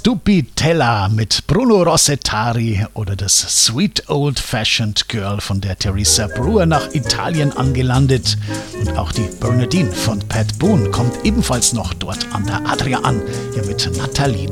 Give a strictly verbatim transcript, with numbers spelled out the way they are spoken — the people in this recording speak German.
Stupidella mit Bruno Rossettari oder das Sweet Old Fashioned Girl von der Teresa Brewer nach Italien angelandet. Und auch die Bernadine von Pat Boone kommt ebenfalls noch dort an der Adria an, hier mit Natalino.